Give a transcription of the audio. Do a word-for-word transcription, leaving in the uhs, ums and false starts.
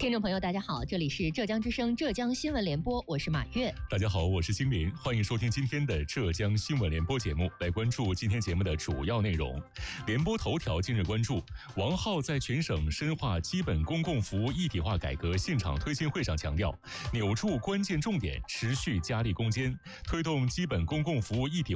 听众朋友，大家好，这里是浙江之声浙江新闻联播，我是马跃。 大家好，我是星林，欢迎收听今天的浙江新闻联播节目。来关注今天节目的主要内容。联播头条今日关注，王浩在全省深化基本公共服务一体化改革现场推进会上强调，扭住关键重点，持续加力攻坚，推动基本公共服务一体